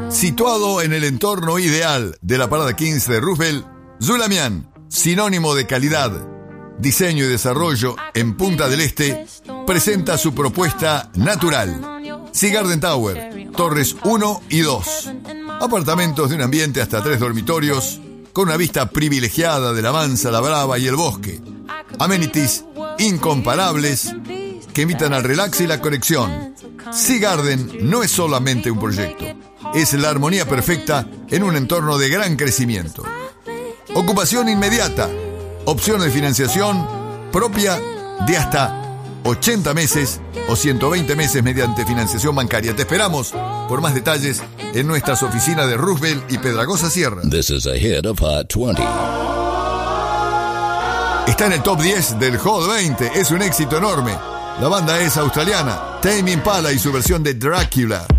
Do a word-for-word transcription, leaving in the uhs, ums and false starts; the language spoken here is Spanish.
Situado en el entorno ideal de la parada quince de Roosevelt, Zulamian, sinónimo de calidad, diseño y desarrollo en Punta del Este, presenta su propuesta natural. Sea Garden Tower, torres uno y dos. Apartamentos de un ambiente hasta tres dormitorios, con una vista privilegiada de la Mansa, la Brava y el bosque. Amenities incomparables que invitan al relax y la conexión. Sea Garden no es solamente un proyecto, es la armonía perfecta en un entorno de gran crecimiento. Ocupación inmediata, opción de financiación propia de hasta ochenta meses o ciento veinte meses mediante financiación bancaria. Te esperamos por más detalles en nuestras oficinas de Roosevelt y Pedragosa Sierra. This is a hit of Hot veinte. Está en el top diez del Hot veinte, es un éxito enorme. La banda es australiana, Tame Impala y su versión de Dracula.